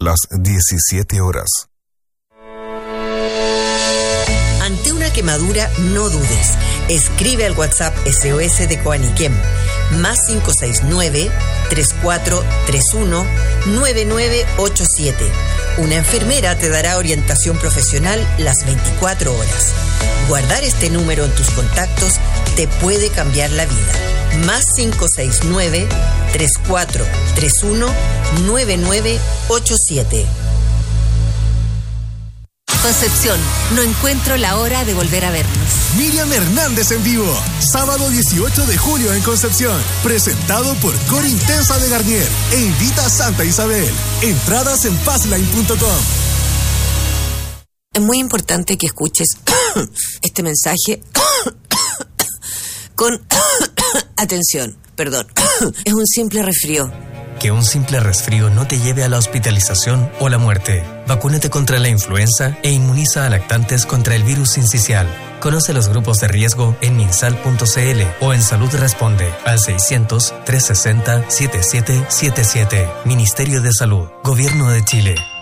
las 17 horas. Ante una quemadura, no dudes. Escribe al WhatsApp SOS de Coaniquem, +5431-9987. Una enfermera te dará orientación profesional las 24 horas. Guardar este número en tus contactos te puede cambiar la vida. +5431-9987. Concepción, no encuentro la hora de volver a vernos. Miriam Hernández en vivo, sábado 18 de julio en Concepción, presentado por Cor Intensa de Garnier e invita a Santa Isabel. Entradas en passline.com. Es muy importante que escuches este mensaje con atención. Perdón, es un simple resfrío. Que un simple resfrío no te lleve a la hospitalización o la muerte. Vacúnate contra la influenza e inmuniza a lactantes contra el virus sincicial. Conoce los grupos de riesgo en minsal.cl o en Salud Responde al 600-360-7777. Ministerio de Salud, Gobierno de Chile.